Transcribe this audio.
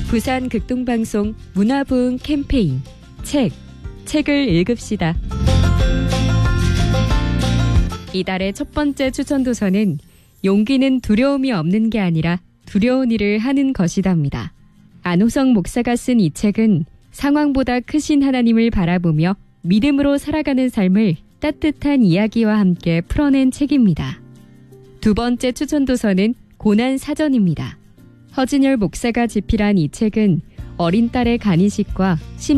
부산 극동방송 문화부흥 캠페인 책을 읽읍시다. 이달의 첫 번째 추천 도서는 용기는 두려움이 없는 게 아니라 두려운 일을 하는 것이답니다. 안호성 목사가 쓴 이 책은 상황보다 크신 하나님을 바라보며 믿음으로 살아가는 삶을 따뜻한 이야기와 함께 풀어낸 책입니다. 두 번째 추천 도서는 고난 사전입니다. 허진열 목사가 집필한 이 책은 어린 딸의 간이식과